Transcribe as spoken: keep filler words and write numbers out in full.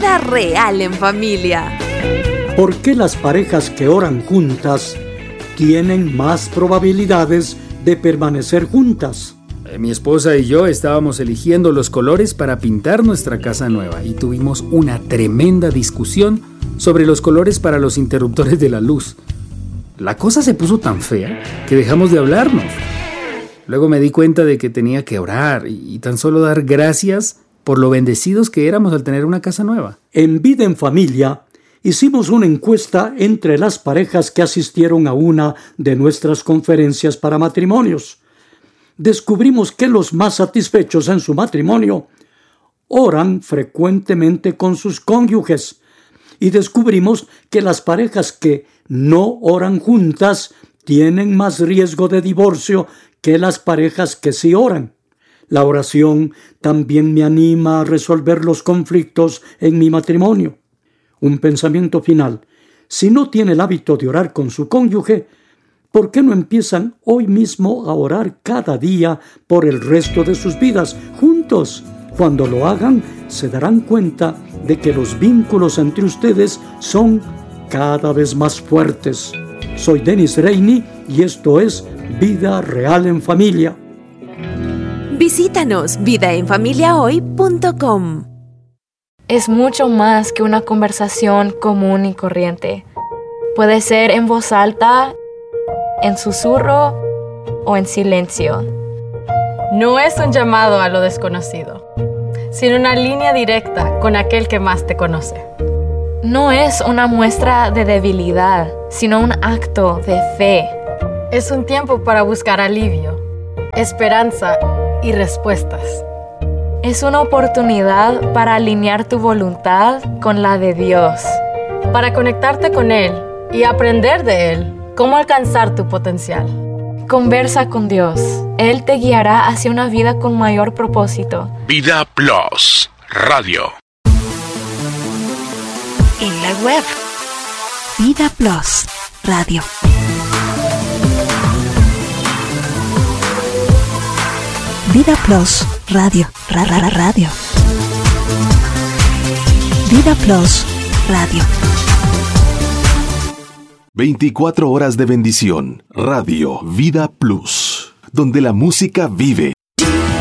Vida Real en Familia. ¿Por qué las parejas que oran juntas tienen más probabilidades de permanecer juntas? Mi esposa y yo estábamos eligiendo los colores para pintar nuestra casa nueva y tuvimos una tremenda discusión sobre los colores para los interruptores de la luz. La cosa se puso tan fea que dejamos de hablarnos. Luego me di cuenta de que tenía que orar y, y tan solo dar gracias por lo bendecidos que éramos al tener una casa nueva. En Vida en Familia hicimos una encuesta entre las parejas que asistieron a una de nuestras conferencias para matrimonios. Descubrimos que los más satisfechos en su matrimonio oran frecuentemente con sus cónyuges y descubrimos que las parejas que no oran juntas tienen más riesgo de divorcio que las parejas que sí oran. La oración también me anima a resolver los conflictos en mi matrimonio. Un pensamiento final: si no tiene el hábito de orar con su cónyuge, ¿por qué no empiezan hoy mismo a orar cada día por el resto de sus vidas juntos? Cuando lo hagan, se darán cuenta de que los vínculos entre ustedes son cada vez más fuertes. Soy Dennis Reini y esto es Vida Real en Familia. Visítanos vida en familia hoy punto com. Es mucho más que una conversación común y corriente. Puede ser en voz alta, en susurro o en silencio. No es un llamado a lo desconocido, sino una línea directa con aquel que más te conoce. No es una muestra de debilidad, sino un acto de fe. Es un tiempo para buscar alivio, esperanza y respuestas. Es una oportunidad para alinear tu voluntad con la de Dios. Para conectarte con Él y aprender de Él cómo alcanzar tu potencial. Conversa con Dios. Él te guiará hacia una vida con mayor propósito. Vida Plus Radio. En la web, Vida Plus Radio. Vida Plus Radio. Ra, ra, ra, radio. Vida Plus Radio. veinticuatro horas de bendición. Radio Vida Plus, donde la música vive.